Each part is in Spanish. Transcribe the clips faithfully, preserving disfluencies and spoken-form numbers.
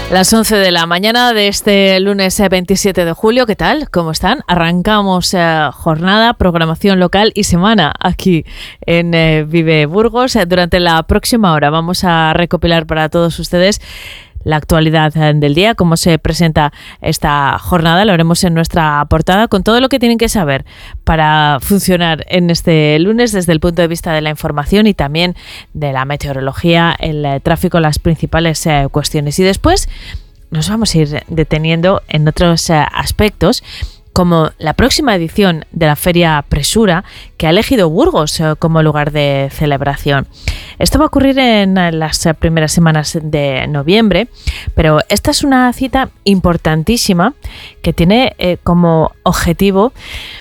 Las once de la mañana de este lunes veintisiete de julio. ¿Qué tal? ¿Cómo están? Arrancamos eh, jornada, programación local y semana aquí en eh, Vive Burgos. Durante la próxima hora vamos a recopilar para todos ustedes la actualidad del día, cómo se presenta esta jornada. Lo haremos en nuestra portada con todo lo que tienen que saber para funcionar en este lunes desde el punto de vista de la información y también de la meteorología, el eh, tráfico, las principales eh, cuestiones. Y después nos vamos a ir deteniendo en otros eh, aspectos, como la próxima edición de la Feria Presura, que ha elegido Burgos eh, como lugar de celebración. Esto va a ocurrir en las primeras semanas de noviembre, pero esta es una cita importantísima que tiene eh, como objetivo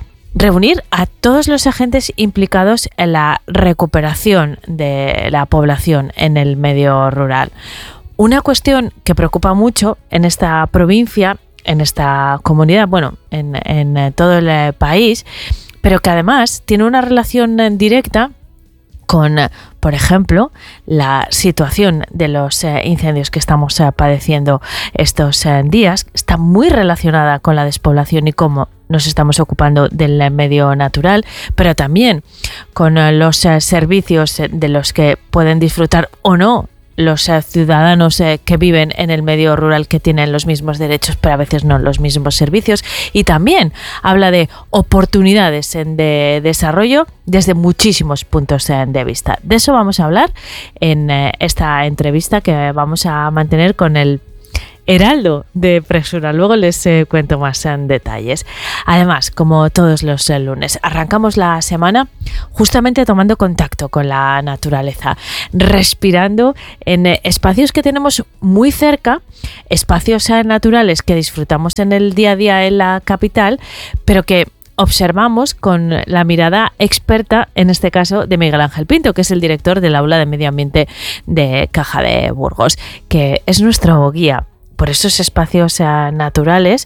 reunir a todos los agentes implicados en la recuperación de la población en el medio rural. Una cuestión que preocupa mucho en esta provincia, en esta comunidad, bueno, en, en todo el país, pero que además tiene una relación directa con, por ejemplo, la situación de los eh, incendios que estamos eh, padeciendo estos eh, días. Está muy relacionada con la despoblación y cómo nos estamos ocupando del eh, medio natural, pero también con eh, los eh, servicios eh, de los que pueden disfrutar o no los eh, ciudadanos eh, que viven en el medio rural, que tienen los mismos derechos, pero a veces no los mismos servicios. Y también habla de oportunidades en de desarrollo desde muchísimos puntos eh, de vista. De eso vamos a hablar en eh, esta entrevista que vamos a mantener con el Heraldo de Presura. Luego les eh, cuento más en detalles. Además, como todos los eh, lunes, arrancamos la semana justamente tomando contacto con la naturaleza, respirando en eh, espacios que tenemos muy cerca, espacios eh, naturales que disfrutamos en el día a día en la capital, pero que observamos con la mirada experta, en este caso, de Miguel Ángel Pinto, que es el director del Aula de Medio Ambiente de Caja de Burgos, que es nuestro guía por esos espacios eh, naturales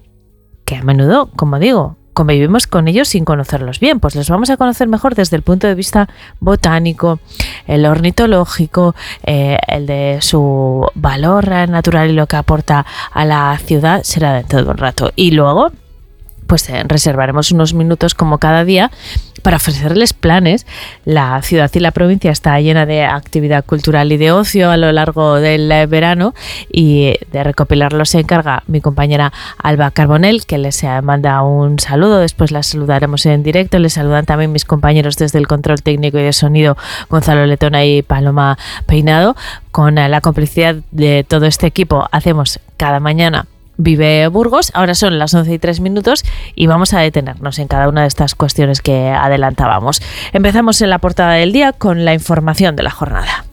que a menudo, como digo, convivimos con ellos sin conocerlos bien. Pues los vamos a conocer mejor desde el punto de vista botánico, el ornitológico, eh, el de su valor eh, natural y lo que aporta a la ciudad. Será dentro de un rato. Y luego pues eh, reservaremos unos minutos como cada día para ofrecerles planes. La ciudad y la provincia está llena de actividad cultural y de ocio a lo largo del eh, verano, y de recopilarlos se encarga mi compañera Alba Carbonell, que les eh, manda un saludo. Después las saludaremos en directo. Les saludan también mis compañeros desde el control técnico y de sonido, Gonzalo Letona y Paloma Peinado. Con eh, la complicidad de todo este equipo hacemos cada mañana Vive Burgos. Ahora son las once y tres minutos y vamos a detenernos en cada una de estas cuestiones que adelantábamos. Empezamos en la portada del día con la información de la jornada.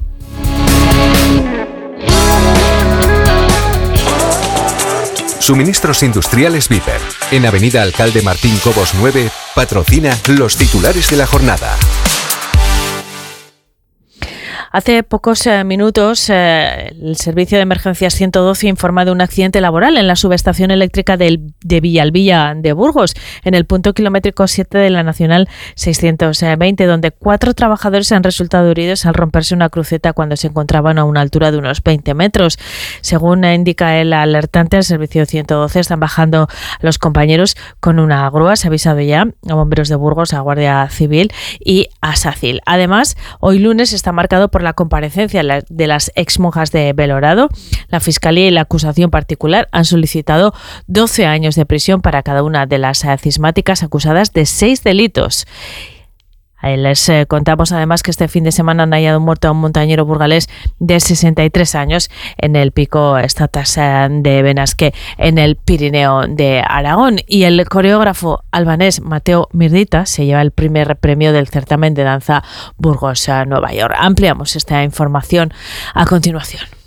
Suministros Industriales Viper, en Avenida Alcalde Martín Cobos nueve, patrocina los titulares de la jornada. Hace pocos eh, minutos eh, el Servicio de Emergencias ciento doce informa de un accidente laboral en la subestación eléctrica del, de Villalbilla de Burgos, en el punto kilométrico siete de la Nacional seiscientos veinte, donde cuatro trabajadores han resultado heridos al romperse una cruceta cuando se encontraban a una altura de unos veinte metros. Según indica el alertante, el Servicio ciento doce están bajando los compañeros con una grúa. Se ha avisado ya a Bomberos de Burgos, a Guardia Civil y a SACIL. Además, hoy lunes está marcado por la comparecencia de las exmonjas de Belorado. La Fiscalía y la acusación particular han solicitado doce años de prisión para cada una de las cismáticas acusadas de seis delitos. Les eh, contamos además que este fin de semana han hallado muerto a un montañero burgalés de sesenta y tres años en el pico Estatas de Benasque, en el Pirineo de Aragón. Y el coreógrafo albanés Mateo Mirdita se lleva el primer premio del certamen de danza Burgos Nueva York. Ampliamos esta información a continuación.